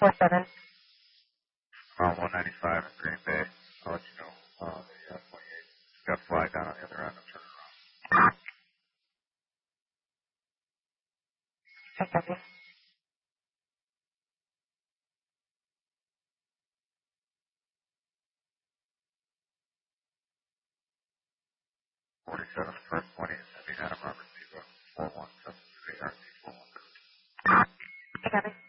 47. 195 in Green Bay. I'll let you know. The 28. Just got to fly down on the other end and turn around. Okay. 47 first 20 is Indiana Robert Zebra 4173 RC 41. Okay.